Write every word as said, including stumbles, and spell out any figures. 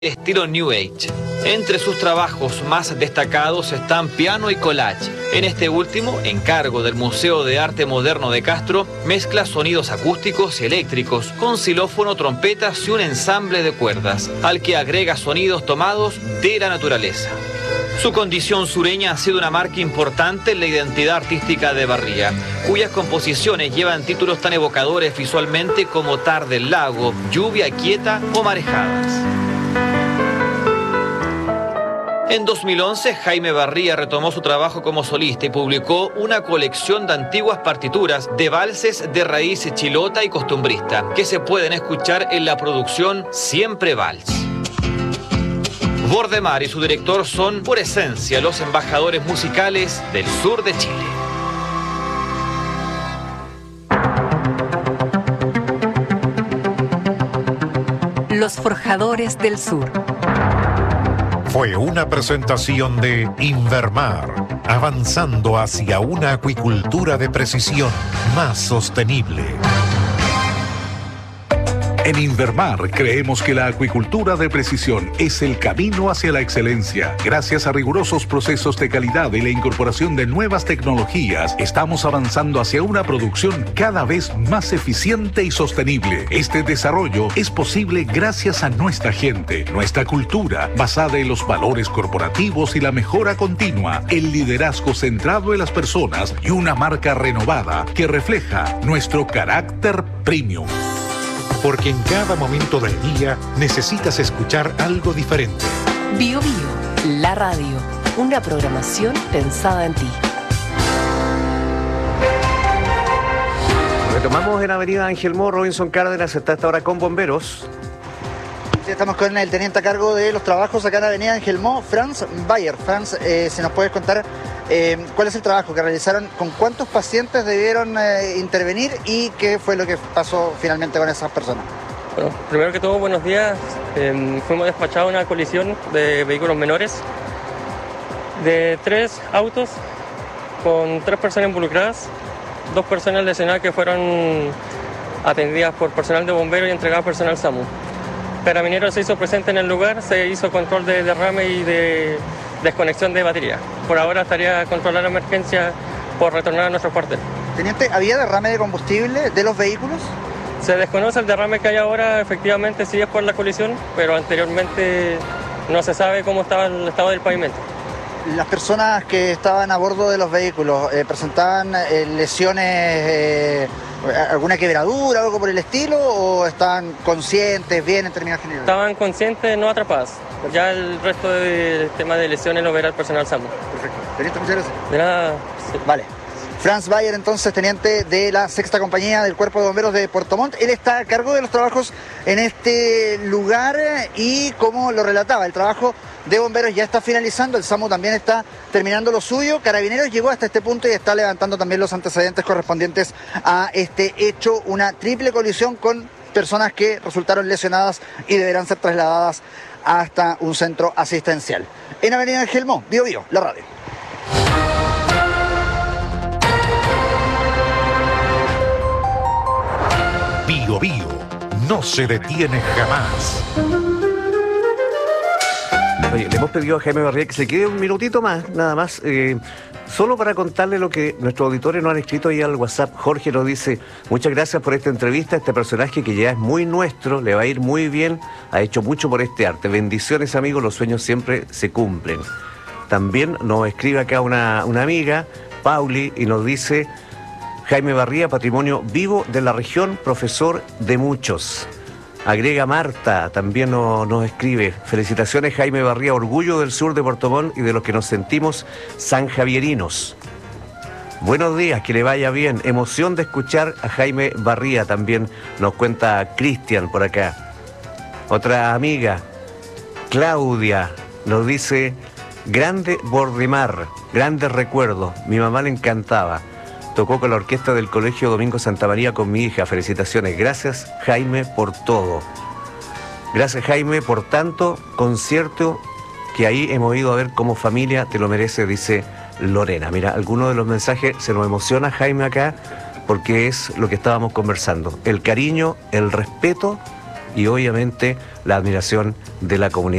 estilo New Age. Entre sus trabajos más destacados están piano y collage. En este último, en cargo del Museo de Arte Moderno de Castro, mezcla sonidos acústicos y eléctricos con xilófono, trompetas y un ensamble de cuerdas, al que agrega sonidos tomados de la naturaleza. Su condición sureña ha sido una marca importante en la identidad artística de Barría, cuyas composiciones llevan títulos tan evocadores visualmente como Tarde el Lago, Lluvia Quieta o Marejadas. En dos mil once, Jaime Barría retomó su trabajo como solista y publicó una colección de antiguas partituras de valses de raíz chilota y costumbrista, que se pueden escuchar en la producción Siempre Vals. Bordemar y su director son, por esencia, los embajadores musicales del sur de Chile. Los Forjadores del Sur. Fue una presentación de Invermar, avanzando hacia una acuicultura de precisión más sostenible. En Invermar creemos que la acuicultura de precisión es el camino hacia la excelencia. Gracias a rigurosos procesos de calidad y la incorporación de nuevas tecnologías, estamos avanzando hacia una producción cada vez más eficiente y sostenible. Este desarrollo es posible gracias a nuestra gente, nuestra cultura, basada en los valores corporativos y la mejora continua, el liderazgo centrado en las personas y una marca renovada que refleja nuestro carácter premium. Porque en cada momento del día necesitas escuchar algo diferente. Bio Bio, la radio, una programación pensada en ti. Retomamos en Avenida Ángel Mo. Robinson Cárdenas está hasta ahora con bomberos. Sí, estamos con el teniente a cargo de los trabajos acá en Avenida Ángel Mo, Franz Bayer. Franz, eh, si nos puedes contar eh, cuál es el trabajo que realizaron, con cuántos pacientes debieron eh, intervenir y qué fue lo que pasó finalmente con esas personas. Bueno, primero que todo, buenos días. Eh, fuimos despachados a una colisión de vehículos menores de tres autos con tres personas involucradas, dos personas lesionadas que fueron atendidas por personal de bomberos y entregadas personal SAMU. Carabineros se hizo presente en el lugar, se hizo control de derrame y de desconexión de batería. Por ahora estaría controlar la emergencia por retornar a nuestro cuartel. Teniente, ¿había derrame de combustible de los vehículos? Se desconoce el derrame que hay ahora, efectivamente sí es por la colisión, pero anteriormente no se sabe cómo estaba el estado del pavimento. ¿Las personas que estaban a bordo de los vehículos eh, presentaban eh, lesiones, eh, alguna quebradura o algo por el estilo, o estaban conscientes, bien en términos generales? Estaban conscientes, no atrapadas. Ya el resto del tema de lesiones lo verá el personal SAMU. Perfecto. Teniente, muchas gracias. De nada. Sí. Vale. Franz Bayer, entonces, teniente de la sexta compañía del Cuerpo de Bomberos de Puerto Montt. Él está a cargo de los trabajos en este lugar y, como lo relataba, el trabajo de bomberos ya está finalizando, el SAMU también está terminando lo suyo. Carabineros llegó hasta este punto y está levantando también los antecedentes correspondientes a este hecho, una triple colisión con personas que resultaron lesionadas y deberán ser trasladadas hasta un centro asistencial. En Avenida Ángel Mo, Bio Bio, la radio. Bio Bio no se detiene jamás. Oye, le hemos pedido a Jaime Barría que se quede un minutito más, nada más, eh, solo para contarle lo que nuestros auditores nos han escrito ahí al WhatsApp. Jorge nos dice: muchas gracias por esta entrevista, este personaje que ya es muy nuestro, le va a ir muy bien, ha hecho mucho por este arte. Bendiciones, amigos, los sueños siempre se cumplen. También nos escribe acá una, una amiga, Pauli, y nos dice: Jaime Barría, patrimonio vivo de la región, profesor de muchos. Agrega Marta, también nos, nos escribe: felicitaciones Jaime Barría, orgullo del sur de Puerto Montt y de los que nos sentimos sanjavierinos. Buenos días, que le vaya bien. Emoción de escuchar a Jaime Barría, también nos cuenta Cristian por acá. Otra amiga, Claudia, nos dice: grande Bordemar, grandes recuerdos, mi mamá le encantaba. Tocó con la orquesta del Colegio Domingo Santa María con mi hija. Felicitaciones. Gracias, Jaime, por todo. Gracias, Jaime, por tanto concierto que ahí hemos ido a ver como familia. Te lo merece, dice Lorena. Mira, algunos de los mensajes se nos emociona, Jaime, acá, porque es lo que estábamos conversando. El cariño, el respeto y obviamente la admiración de la comunidad.